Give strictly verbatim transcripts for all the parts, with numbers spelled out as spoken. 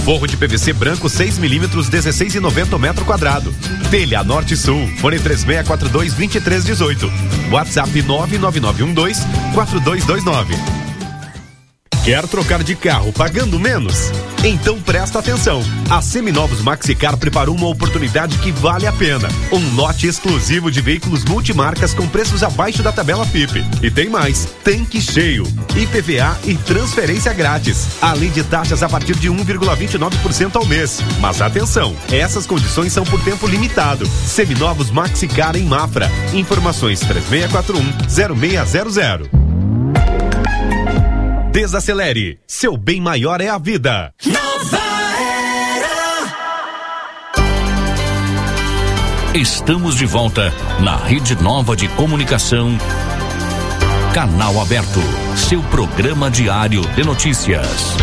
Forro de P V C branco seis milímetros, dezesseis e noventa metro quadrado. Telha Norte Sul. Fone três seis quatro dois, dois três um oito. WhatsApp nove nove nove um dois, quatro dois dois nove. Quer trocar de carro pagando menos? Então presta atenção. A Seminovos Maxicar preparou uma oportunidade que vale a pena. Um lote exclusivo de veículos multimarcas com preços abaixo da tabela F I P. E tem mais, tanque cheio, I P V A e transferência grátis. Além de taxas a partir de um vírgula vinte e nove por cento ao mês. Mas atenção, essas condições são por tempo limitado. Seminovos Maxicar em Mafra. Informações três seis quatro um, zero seis zero zero. Desacelere, seu bem maior é a vida. Nova Era. Estamos de volta na Rede Nova de Comunicação. Canal Aberto, seu programa diário de notícias.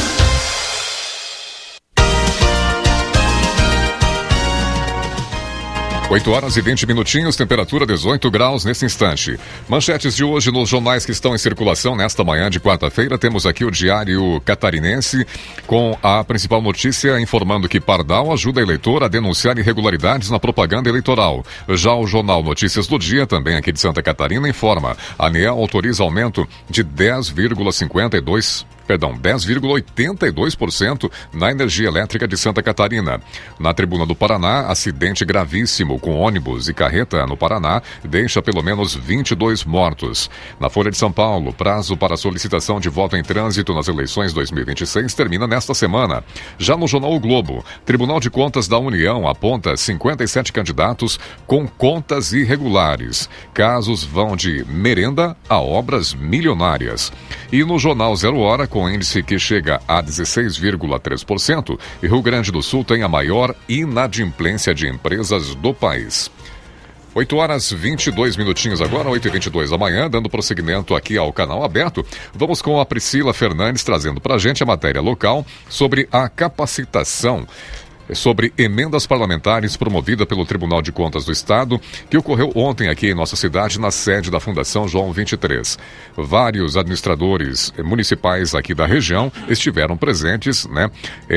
oito horas e vinte minutinhos, temperatura dezoito graus nesse instante. Manchetes de hoje nos jornais que estão em circulação nesta manhã de quarta-feira. Temos aqui o Diário Catarinense com a principal notícia informando que Pardal ajuda eleitor a denunciar irregularidades na propaganda eleitoral. Já o Jornal Notícias do Dia, também aqui de Santa Catarina, informa: a ANEEL autoriza aumento de dez vírgula cinquenta e dois Perdão, dez vírgula oitenta e dois por cento na energia elétrica de Santa Catarina. Na Tribuna do Paraná, acidente gravíssimo com ônibus e carreta no Paraná deixa pelo menos vinte e dois mortos. Na Folha de São Paulo, prazo para solicitação de voto em trânsito nas eleições dois mil e vinte e seis termina nesta semana. Já no Jornal O Globo, Tribunal de Contas da União aponta cinquenta e sete candidatos com contas irregulares. Casos vão de merenda a obras milionárias. E no Jornal Zero Hora, com índice que chega a dezesseis vírgula três por cento, e Rio Grande do Sul tem a maior inadimplência de empresas do país. oito horas e vinte e dois minutinhos agora, oito e vinte e dois da manhã, dando prosseguimento aqui ao Canal Aberto. Vamos com a Priscila Fernandes trazendo pra gente a matéria local sobre a capacitação sobre emendas parlamentares promovida pelo Tribunal de Contas do Estado, que ocorreu ontem aqui em nossa cidade, na sede da Fundação João vinte e três. Vários administradores municipais aqui da região estiveram presentes, né,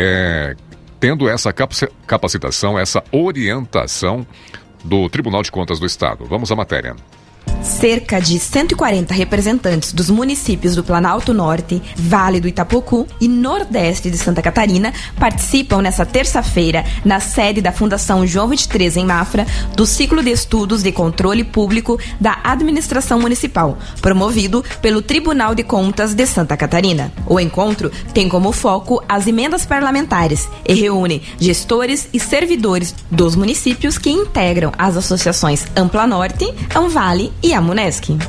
é, tendo essa capacitação, essa orientação do Tribunal de Contas do Estado. Vamos à matéria. Cerca de cento e quarenta representantes dos municípios do Planalto Norte, Vale do Itapocu e Nordeste de Santa Catarina participam nesta terça-feira, na sede da Fundação João vinte e três em Mafra, do ciclo de estudos de controle público da administração municipal, promovido pelo Tribunal de Contas de Santa Catarina. O encontro tem como foco as emendas parlamentares e reúne gestores e servidores dos municípios que integram as associações Ampla Norte, Anvale e a Munesc.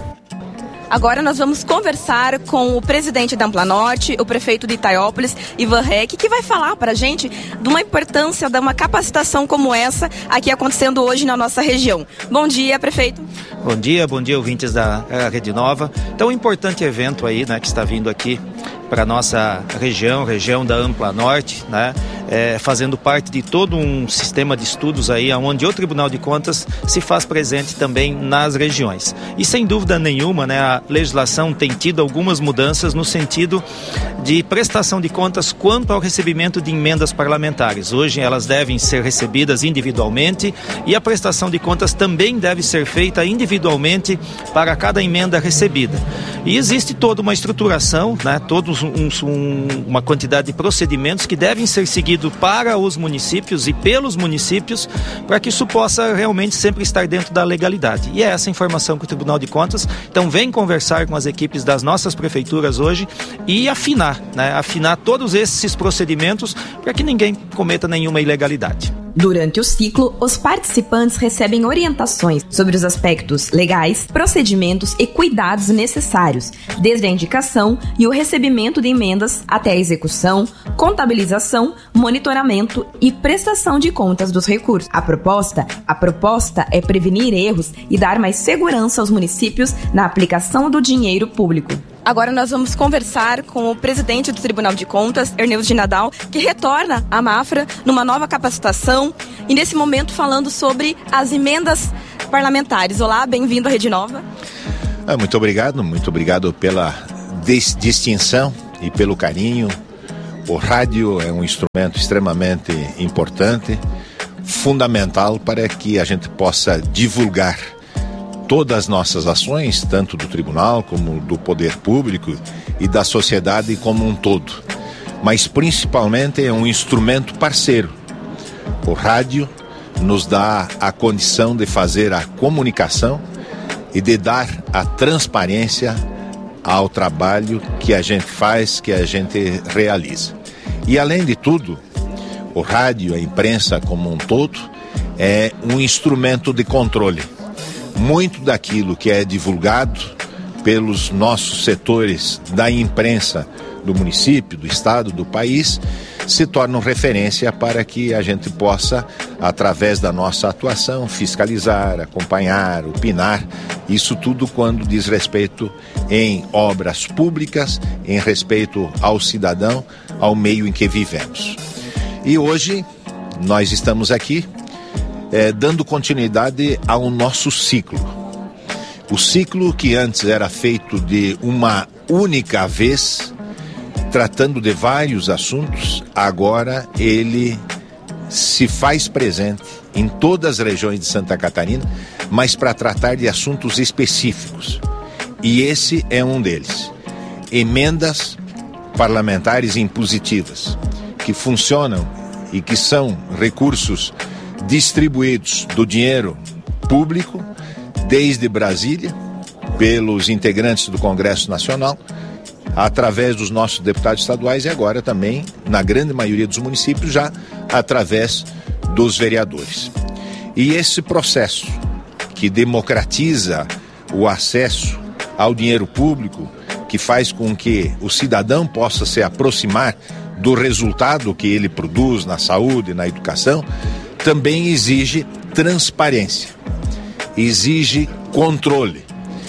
Agora nós vamos conversar com o presidente da Ampla Norte, o prefeito de Itaiópolis, Ivan Reck, que vai falar para a gente de uma importância de uma capacitação como essa aqui acontecendo hoje na nossa região. Bom dia, prefeito. Bom dia, bom dia, ouvintes da Rede Nova. Então, um importante evento aí, né, que está vindo aqui para nossa região, região da Ampla Norte, né, é, fazendo parte de todo um sistema de estudos aí, onde o Tribunal de Contas se faz presente também nas regiões. E sem dúvida nenhuma, né, a legislação tem tido algumas mudanças no sentido de prestação de contas quanto ao recebimento de emendas parlamentares. Hoje elas devem ser recebidas individualmente e a prestação de contas também deve ser feita individualmente para cada emenda recebida. E existe toda uma estruturação, né, todos um, um, uma quantidade de procedimentos que devem ser seguidos para os municípios e pelos municípios para que isso possa realmente sempre estar dentro da legalidade. E é essa informação que o Tribunal de Contas então vem conversar com as equipes das nossas prefeituras hoje e afinar, né, afinar todos esses procedimentos para que ninguém cometa nenhuma ilegalidade. Durante o ciclo, os participantes recebem orientações sobre os aspectos legais, procedimentos e cuidados necessários, desde a indicação e o recebimento de emendas até a execução, contabilização, monitoramento e prestação de contas dos recursos. A proposta, a proposta é prevenir erros e dar mais segurança aos municípios na aplicação do dinheiro público. Agora nós vamos conversar com o presidente do Tribunal de Contas, Erneude Nadal, que retorna à Mafra numa nova capacitação e nesse momento falando sobre as emendas parlamentares. Olá, bem-vindo à Rede Nova. Ah, muito obrigado, muito obrigado pela dis- distinção e pelo carinho, O rádio é um instrumento extremamente importante, fundamental para que a gente possa divulgar todas as nossas ações, tanto do tribunal como do poder público e da sociedade como um todo. Mas principalmente é um instrumento parceiro. O rádio nos dá a condição de fazer a comunicação e de dar a transparência ao trabalho que a gente faz, que a gente realiza. E além de tudo, o rádio, a imprensa como um todo, é um instrumento de controle. Muito daquilo que é divulgado pelos nossos setores da imprensa do município, do estado, do país, se tornam referência para que a gente possa, através da nossa atuação, fiscalizar, acompanhar, opinar, isso tudo quando diz respeito em obras públicas, em respeito ao cidadão, ao meio em que vivemos. E hoje nós estamos aqui é, dando continuidade ao nosso ciclo. O ciclo que antes era feito de uma única vez, tratando de vários assuntos, agora ele se faz presente em todas as regiões de Santa Catarina, mas para tratar de assuntos específicos. E esse é um deles. Emendas parlamentares impositivas, que funcionam e que são recursos distribuídos do dinheiro público, desde Brasília, pelos integrantes do Congresso Nacional, através dos nossos deputados estaduais e agora também, na grande maioria dos municípios, já através dos vereadores. E esse processo que democratiza o acesso ao dinheiro público, que faz com que o cidadão possa se aproximar do resultado que ele produz na saúde, na educação, também exige transparência, exige controle,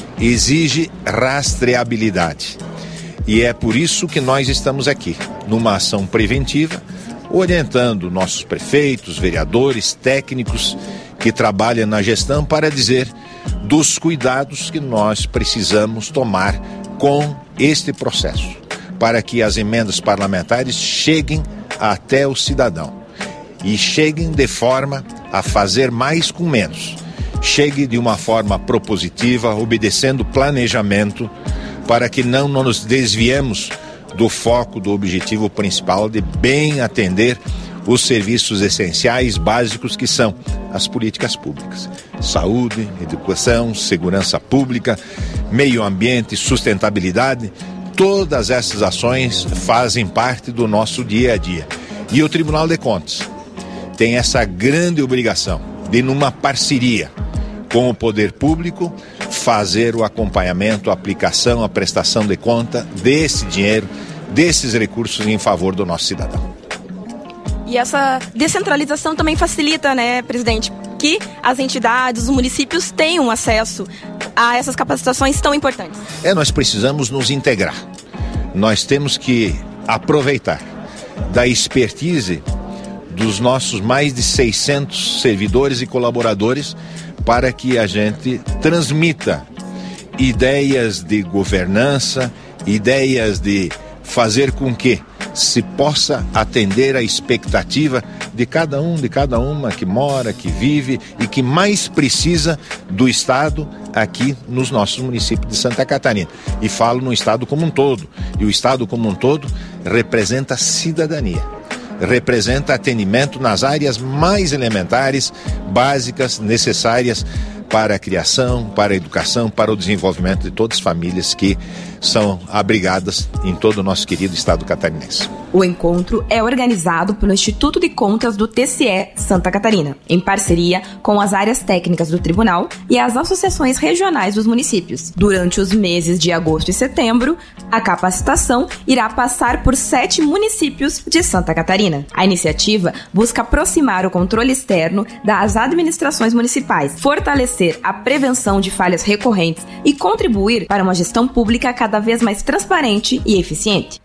exige rastreabilidade. E é por isso que nós estamos aqui, numa ação preventiva, orientando nossos prefeitos, vereadores, técnicos que trabalham na gestão para dizer dos cuidados que nós precisamos tomar com este processo, para que as emendas parlamentares cheguem até o cidadão e cheguem de forma a fazer mais com menos. Chegue de uma forma propositiva, obedecendo planejamento, para que não nos desviemos do foco, do objetivo principal de bem atender os serviços essenciais, básicos, que são as políticas públicas. Saúde, educação, segurança pública, meio ambiente, sustentabilidade, todas essas ações fazem parte do nosso dia a dia. E o Tribunal de Contas tem essa grande obrigação de, numa parceria com o poder público, fazer o acompanhamento, a aplicação, a prestação de conta desse dinheiro, desses recursos em favor do nosso cidadão. E essa descentralização também facilita, né, presidente, que as entidades, os municípios tenham acesso a essas capacitações tão importantes. É, nós precisamos nos integrar. Nós temos que aproveitar da expertise dos nossos mais de seiscentos servidores e colaboradores para que a gente transmita ideias de governança, ideias de fazer com que se possa atender a expectativa de cada um, de cada uma que mora, que vive e que mais precisa do Estado aqui nos nossos municípios de Santa Catarina. E falo no Estado como um todo. E o Estado como um todo representa cidadania, representa atendimento nas áreas mais elementares, básicas, necessárias para a criação, para a educação, para o desenvolvimento de todas as famílias que são abrigadas em todo o nosso querido estado catarinense. O encontro é organizado pelo Instituto de Contas do T C E Santa Catarina, em parceria com as áreas técnicas do Tribunal e as associações regionais dos municípios. Durante os meses de agosto e setembro, a capacitação irá passar por sete municípios de Santa Catarina. A iniciativa busca aproximar o controle externo das administrações municipais, fortalecer a prevenção de falhas recorrentes e contribuir para uma gestão pública cada vez mais transparente e eficiente.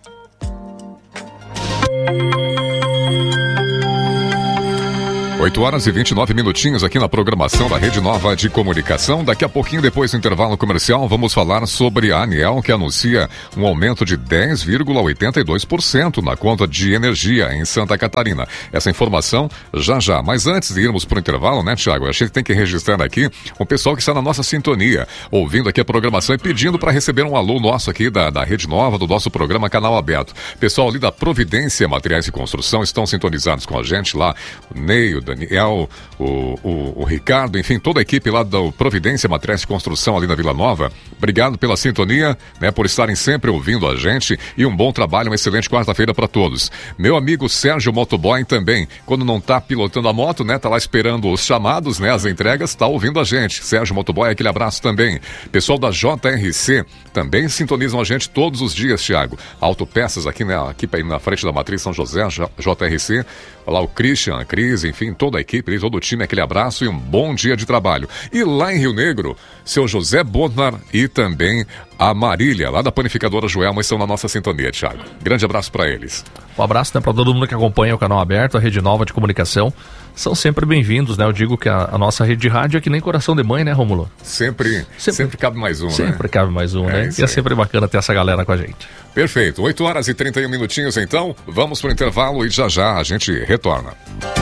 oito horas e vinte e nove minutinhos aqui na programação da Rede Nova de Comunicação. Daqui a pouquinho, depois do intervalo comercial, vamos falar sobre a ANEEL, que anuncia um aumento de dez vírgula oitenta e dois por cento na conta de energia em Santa Catarina. Essa informação já já. Mas antes de irmos para o intervalo, né, Tiago? A gente tem que registrar aqui o pessoal que está na nossa sintonia, ouvindo aqui a programação e pedindo para receber um alô nosso aqui da, da Rede Nova, do nosso programa Canal Aberto. Pessoal ali da Providência Materiais de Construção estão sintonizados com a gente lá. O Ney, o Daniel, o, o, o Ricardo, enfim, toda a equipe lá da Providência Materiais de Construção ali na Vila Nova. Obrigado pela sintonia, né, por estarem sempre ouvindo a gente e um bom trabalho, uma excelente quarta-feira para todos. Meu amigo Sérgio Motoboy também, quando não tá pilotando a moto, né, tá lá esperando os chamados, né, as entregas, tá ouvindo a gente. Sérgio Motoboy, aquele abraço também. Pessoal da J R C também sintonizam a gente todos os dias, Thiago. Autopeças aqui, né, aqui na frente da Matriz São José, J R C. Olha lá o Christian, a Cris, enfim, toda a equipe, todo o time, aquele abraço e um bom dia de trabalho. E lá em Rio Negro, seu José Bodnar e também a Marília, lá da Panificadora Joelma, estão na nossa sintonia, Thiago. Grande abraço para eles. Um abraço, né, para todo mundo que acompanha o Canal Aberto, a Rede Nova de Comunicação. São sempre bem-vindos, né? Eu digo que a, a nossa rede de rádio é que nem coração de mãe, né, Rômulo? Sempre, sempre, sempre cabe mais um, sempre né? Sempre cabe mais um, é, né? E é sempre bacana ter essa galera com a gente. Perfeito. oito horas e trinta e um minutinhos, então. Vamos para o intervalo e já já a gente retorna.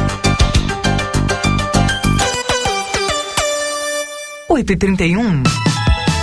oito e trinta e um.